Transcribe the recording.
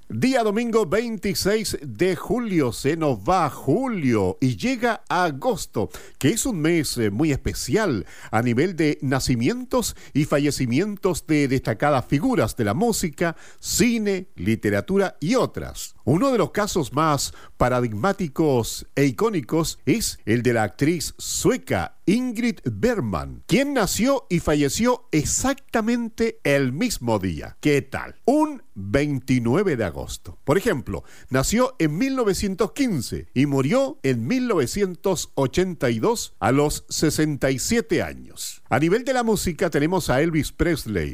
Día domingo 26 de julio, se nos va julio y llega agosto, que es un mes muy especial a nivel de nacimientos y fallecimientos de destacadas figuras de la música, cine, literatura y otras. Uno de los casos más paradigmáticos e icónicos es el de la actriz sueca Ingrid Bergman, quien nació y falleció exactamente el mismo día. ¿Qué tal? Un 29 de agosto. Por ejemplo, nació en 1915 y murió en 1982 a los 67 años. A nivel de la música tenemos a Elvis Presley,